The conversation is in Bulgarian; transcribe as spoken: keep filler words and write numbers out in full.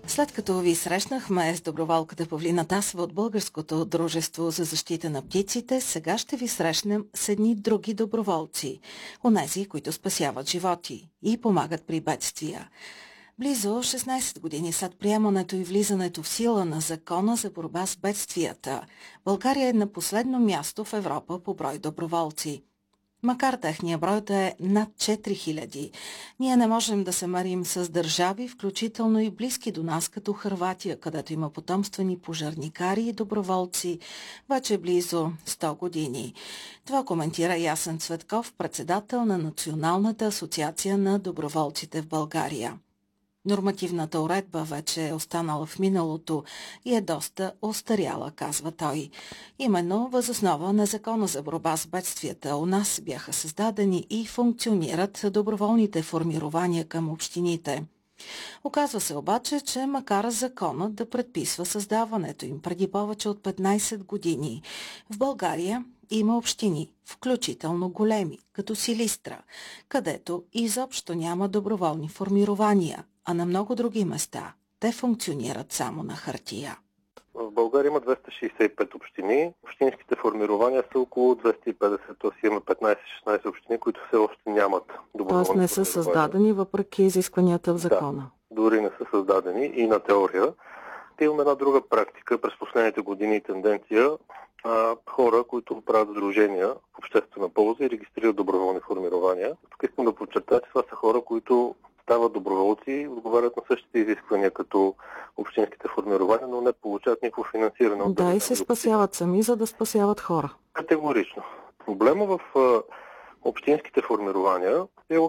След като ви срещнахме с доброволката Павлина Тасева от Българското дружество за защита на птиците, сега ще ви срещнем с едни други доброволци. Онези, които спасяват животи и помагат при бедствия. Близо шестнайсет години след приемането и влизането в сила на Закона за борба с бедствията, България е на последно място в Европа по брой доброволци. Макар техния брой да е над четири хиляди, ние не можем да се мерим с държави, включително и близки до нас, като Хърватия, където има потомствени пожарникари и доброволци вече близо сто години. Това коментира Ясен Цветков, председател на Националната асоциация на доброволците в България. Нормативната уредба вече е останала в миналото и е доста остаряла, казва той. Именно въз основа на Закона за борба с бедствията у нас бяха създадени и функционират доброволните формирования към общините. Оказва се обаче, че макар законът да предписва създаването им преди повече от петнайсет години, в България има общини, включително големи, като Силистра, където изобщо няма доброволни формирования, а на много други места те функционират само на хартия. В България има двеста шейсет и пет общини. Общинските формирования са около двеста и петдесет, т.е. има петнайсет-шестнайсет общини, които все още нямат доброволни Тоест не са създадени въпреки изискванията в закона. Да, дори не са създадени и на теория. Те имаме една друга практика през последните години и тенденция. А, хора, които правят сдружения в обществена полза и регистрират доброволни формирования. Тук искам да подчертая, че това са хора, които стават доброволци и отговарят на същите изисквания като общинските формирования, но не получават никакво финансиране. Да, и се спасяват сами, за да спасяват хора. Категорично. Проблема в а, общинските формирования е